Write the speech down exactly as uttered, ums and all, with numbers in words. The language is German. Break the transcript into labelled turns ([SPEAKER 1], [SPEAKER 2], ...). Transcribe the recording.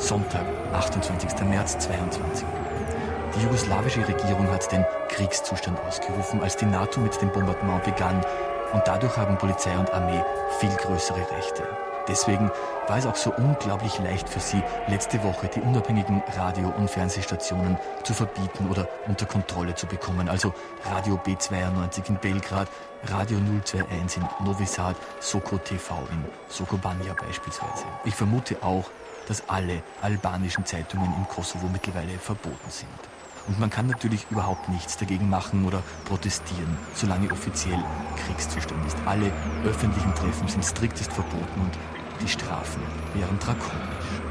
[SPEAKER 1] Sonntag, achtundzwanzigster März zweiundzwanzig. Die jugoslawische Regierung hat den Kriegszustand ausgerufen, als die NATO mit dem Bombardement begann. Und dadurch haben Polizei und Armee viel größere Rechte. Deswegen war es auch so unglaublich leicht für sie, letzte Woche die unabhängigen Radio- und Fernsehstationen zu verbieten oder unter Kontrolle zu bekommen. Also Radio B zweiundneunzig in Belgrad, Radio null eins in Novi Sad, Soko T V in Sokobanja beispielsweise. Ich vermute auch, dass alle albanischen Zeitungen im Kosovo mittlerweile verboten sind. Und man kann natürlich überhaupt nichts dagegen machen oder protestieren, solange offiziell Kriegszustand ist. Alle öffentlichen Treffen sind striktest verboten und die Strafen wären drakonisch.